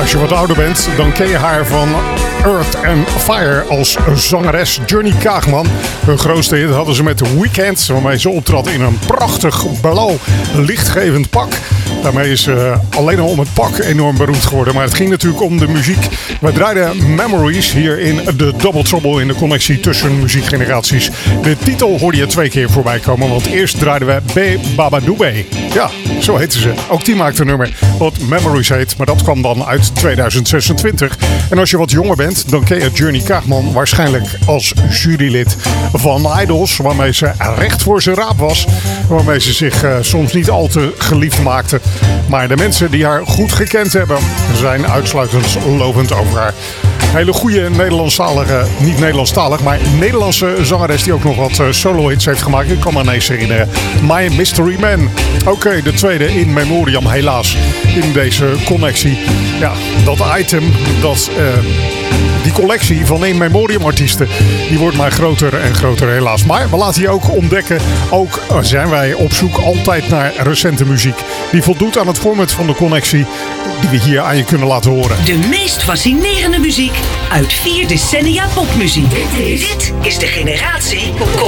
Als je wat ouder bent, dan ken je haar van Earth and Fire als zangeres. Johnny Kaagman. Hun grootste hit hadden ze met The Weeknd, waarmee ze optrad in een prachtig blauw lichtgevend pak. Daarmee is ze alleen al om het pak enorm beroemd geworden. Maar het ging natuurlijk om de muziek. We draaiden Memories hier in de Double Trouble in de connectie tussen muziekgeneraties. De titel hoorde je 2 keer voorbij komen, want eerst draaiden we B Baba Doobé. Ja, zo heette ze. Ook die maakte een nummer wat Memories heet, maar dat kwam dan uit 2026. En als je wat jonger bent, dan ken je Johnny Kaagman waarschijnlijk als jurylid van Idols, waarmee ze recht voor zijn raap was. Waarmee ze zich soms niet al te geliefd maakte. Maar de mensen die haar goed gekend hebben, zijn uitsluitend lovend over haar. Hele goede Nederlandstalige, niet Nederlandstalig, maar Nederlandse zangeres die ook nog wat solo-hits heeft gemaakt. Ik kan me ineens herinneren. My Mystery Man. Oké, de tweede in memoriam helaas in deze connectie. Ja, dat item, die collectie van in memoriam artiesten, die wordt maar groter en groter helaas. Maar we laten je ook ontdekken, ook zijn wij op zoek altijd naar recente muziek. Die voldoet aan het format van de connectie die we hier aan je kunnen laten horen. De meest fascinerende muziek uit 4 decennia popmuziek. Dit is de generatie